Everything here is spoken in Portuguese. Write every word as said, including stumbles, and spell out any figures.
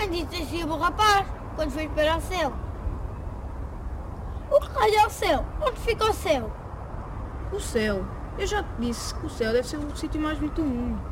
disse assim o rapaz, quando foi para o céu. O que raio é o céu? Onde fica o céu? O céu. Eu já te disse que o céu deve ser o sítio mais bonito do mundo.